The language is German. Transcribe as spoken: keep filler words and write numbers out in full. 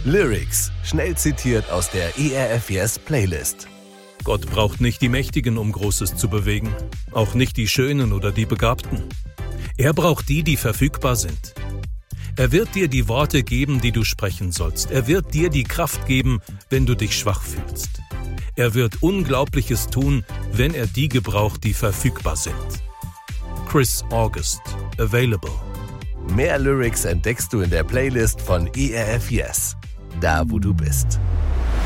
Lyrics, schnell zitiert aus der E R F Yes Playlist. Gott braucht nicht die Mächtigen, um Großes zu bewegen, auch nicht die Schönen oder die Begabten. Er braucht die, die verfügbar sind. Er wird dir die Worte geben, die du sprechen sollst. Er wird dir die Kraft geben, wenn du dich schwach fühlst. Er wird Unglaubliches tun, wenn er die gebraucht, die verfügbar sind. Chris August, Available. Mehr Lyrics entdeckst du in der Playlist von E R F Yes, da wo du bist.